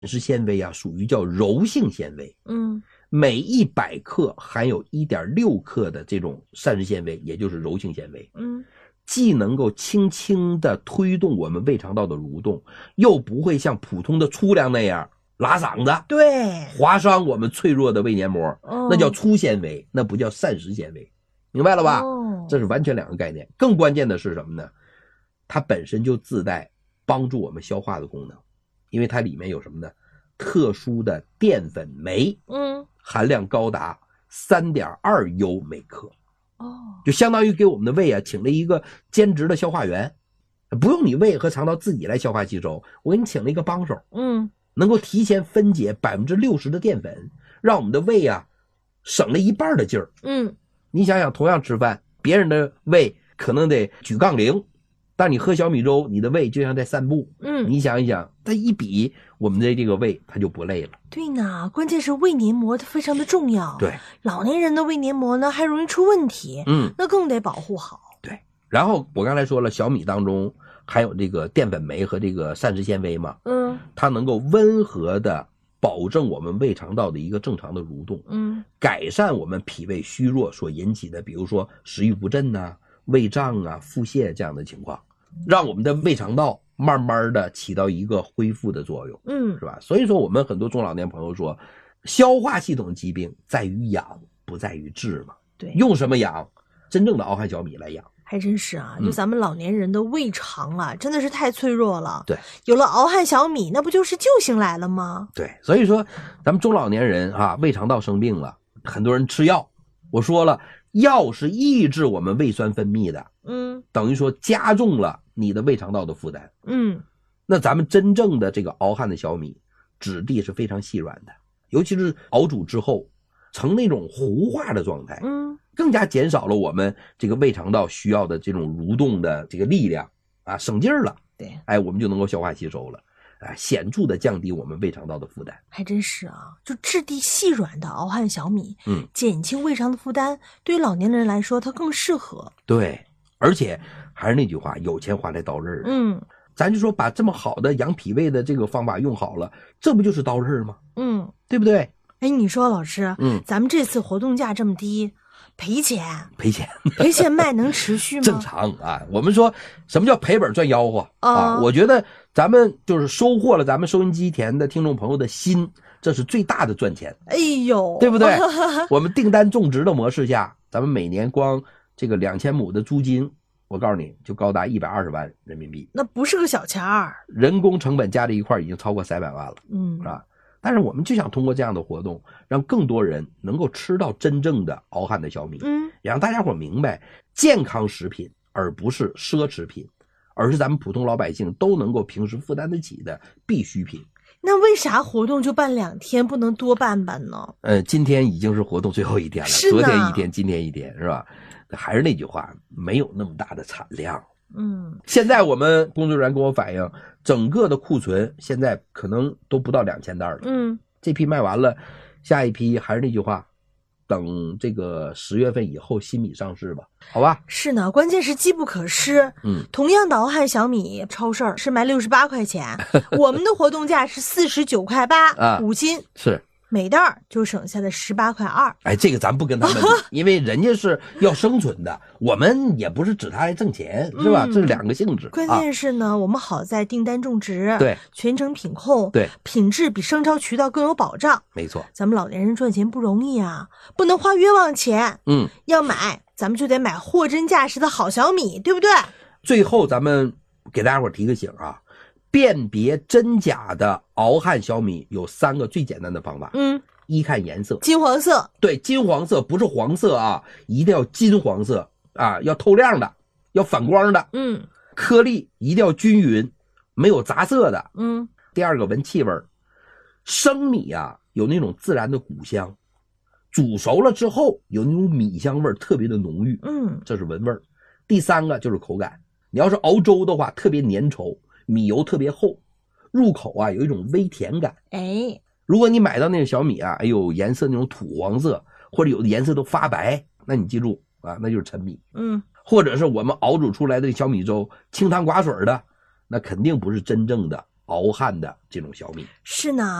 食纤维啊，属于叫柔性纤维。每100克含有 1.6 克的这种膳食纤维，也就是柔性纤维。既能够轻轻地推动我们胃肠道的蠕动，又不会像普通的粗粮那样拉嗓子， 对， 划伤我们脆弱的胃黏膜。那叫粗纤维，那不叫膳食纤维，明白了吧？这是完全两个概念。更关键的是什么呢？它本身就自带帮助我们消化的功能，因为它里面有什么呢？特殊的淀粉酶，含量高达 3.2 优每克。就相当于给我们的胃啊请了一个兼职的消化员，不用你胃和肠道自己来消化吸收，我给你请了一个帮手，能够提前分解 60% 的淀粉，让我们的胃啊省了一半的劲儿。你想想，同样吃饭，别人的胃可能得举杠铃，但你喝小米粥，你的胃就像在散步。你想一想，它一比我们的这个胃，它就不累了。 对呢，关键是胃黏膜它非常的重要。 对， 老年人的胃黏膜呢还容易出问题，那更得保护好。 对，然后我刚才说了，小米当中含有这个淀粉酶和这个膳食纤维嘛，它能够温和的保证我们胃肠道的一个正常的蠕动，改善我们脾胃虚弱所引起的，比如说食欲不振啊、胃胀啊、腹泻这样的情况，让我们的胃肠道慢慢的起到一个恢复的作用，是吧？所以说我们很多中老年朋友说，消化系统疾病在于养，不在于治嘛。 对， 用什么养？真正的熬汗小米来养。 还真是啊，就咱们老年人的胃肠啊，真的是太脆弱了。 对， 有了熬汗小米，那不就是救星来了吗？ 对，所以说咱们中老年人啊，胃肠道生病了，很多人吃药。我说了，药是抑制我们胃酸分泌的，等于说加重了你的胃肠道的负担。那咱们真正的这个熬汗的小米，质地是非常细软的，尤其是熬煮之后成那种糊化的状态，更加减少了我们这个胃肠道需要的这种蠕动的这个力量啊，省劲儿了。 对， 我们就能够消化吸收了。显著的降低我们胃肠道的负担。 还真是啊，就质地细软的熬汗小米，减轻胃肠的负担，对于老年人来说它更适合。 对，而且还是那句话，有钱花在刀刃上。咱就说把这么好的养脾胃的这个方法用好了，这不就是刀刃吗？对不对？ 哎，你说老师，咱们这次活动价这么低，赔钱卖能持续吗？ 正常啊。我们说什么叫赔本赚吆喝啊？我觉得咱们就是收获了咱们收音机前的听众朋友的心，这是最大的赚钱。 哎呦， 对不对？我们订单种植的模式下，咱们每年光这个2000亩的租金，我告诉你就高达120万人民币， 那不是个小钱儿。 人工成本加在一块已经超过300万了，是吧？但是我们就想通过这样的活动，让更多人能够吃到真正的熬汗的小米，也让大家伙明白，健康食品而不是奢侈品，而是咱们普通老百姓都能够平时负担得起的必需品。 那为啥活动就办2天，不能多办办呢？ 今天已经是活动最后一天了，昨天一天，今天一天，是吧？还是那句话，没有那么大的产量。现在我们工作人员跟我反映，整个的库存现在可能都不到2000袋了。这批卖完了，下一批还是那句话，等这个10月份以后新米上市吧，好吧？ 是呢，关键是机不可失。同样的熬汗小米，超市是卖68块钱，我们的活动价是49.8块5斤， 是。 每袋就省下了18.2块。 这个咱不跟他们比，因为人家是要生存的，我们也不是指他来挣钱，是吧？这是两个性质。 关键是呢，我们好在订单种植， 对， 全程品控， 对， 品质比商超渠道更有保障。 没错， 咱们老年人赚钱不容易啊，不能花冤枉钱。要买咱们就得买货真价实的好小米，对不对？ 最后咱们给大家伙提个醒啊。辨别真假的熬汗小米有3个最简单的方法。一看颜色， 金黄色。对， 金黄色，不是黄色啊，一定要金黄色啊，要透亮的，要反光的。颗粒一定要均匀，没有杂色的。第二个，闻气味，生米啊有那种自然的谷香，煮熟了之后有那种米香味特别的浓郁。这是闻味。第3个就是口感，你要是熬粥的话，特别粘稠。米油特别厚，入口啊有一种微甜感。如果你买到那个小米啊，颜色那种土黄色，或者有的颜色都发白，那你记住啊，那就是陈米。或者是我们熬煮出来的小米粥清汤寡水的，那肯定不是真正的熬焊的这种小米。 是呢。